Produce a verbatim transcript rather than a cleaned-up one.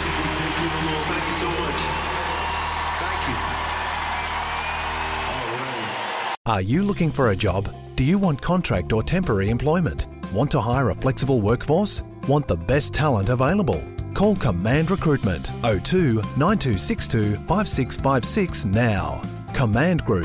Thank you, Ramon. Thank you so much. Thank you. All right. Are you looking for a job? Do you want contract or temporary employment? Want to hire a flexible workforce? Want the best talent available? Call Command Recruitment oh two nine two six two five six five six now. Command Group